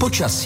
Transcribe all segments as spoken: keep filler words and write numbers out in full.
počasí.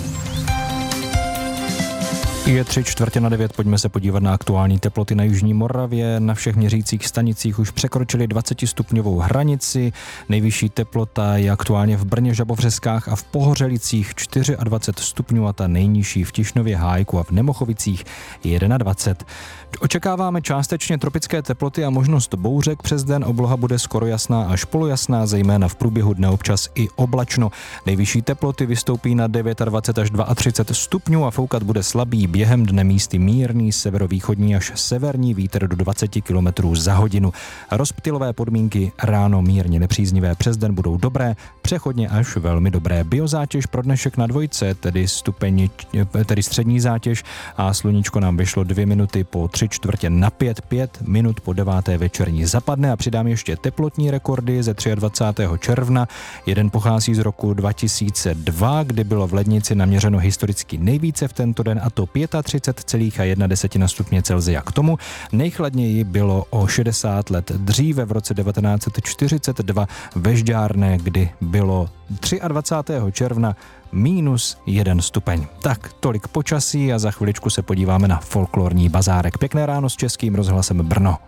Je tři čtvrtě na devět, pojďme se podívat na aktuální teploty na jižní Moravě. Na všech měřících stanicích už překročili dvacetistupňovou hranici. Nejvyšší teplota je aktuálně v Brně, Žabovřeskách a v Pohořelicích dvacet čtyři stupňů a ta nejnižší v Tišnově, Hájku a v Nemochovicích dvacet jedna. Očekáváme částečně tropické teploty a možnost bouřek přes den. Obloha bude skoro jasná až polojasná, zejména v průběhu dne občas i oblačno. Nejvyšší teploty vystoupí na dvacet devět až třicet dva stupňů a foukat bude slabý, během dne místy mírný severovýchodní až severní vítr do dvacet kilometrů za hodinu. Rozptylové podmínky ráno mírně nepříznivé, přes den budou dobré, přechodně až velmi dobré. Biozátěž pro dnešek na dvojce, tedy stupeň, tedy střední zátěž, a sluníčko nám vyšlo dvě minuty po tři čtvrtě na pět, pět minut po deváté večerní zapadne a přidám ještě teplotní rekordy ze dvacátého třetího června. Jeden pochází z roku dva tisíce dva, kdy bylo v Lednici naměřeno historicky nejvíce v tento den, a to třicet pět celá jedna desetina stupně Celsia. K tomu nejchladněji bylo o šedesát let dříve v roce devatenáct set čtyřicet dva ve Žďárné, kdy bylo dvacátého třetího června minus jeden stupeň. Tak tolik počasí a za chviličku se podíváme na folklorní bazárek. Pěkné ráno s Českým rozhlasem Brno.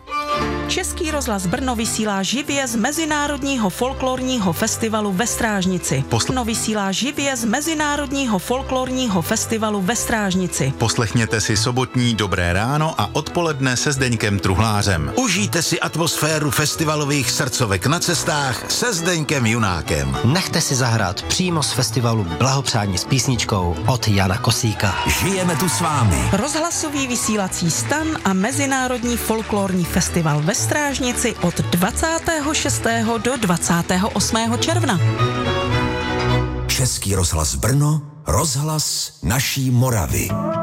Český rozhlas Brno vysílá živě z Mezinárodního folklorního festivalu ve Strážnici. Brno vysílá živě z Mezinárodního folklorního festivalu ve Strážnici. Poslechněte si sobotní Dobré ráno a odpoledne se Zdeňkem Truhlářem. Užijte si atmosféru festivalových srdcovek na cestách se Zdeňkem Junákem. Nechte si zahrát přímo z festivalu blahopřání s písničkou od Jana Kosíka. Žijeme tu s vámi. Rozhlasový vysílací stan a Mezinárodní folklorní festival ve Strážnici od dvacátého šestého do dvacátého osmého června. Český rozhlas Brno, rozhlas naší Moravy.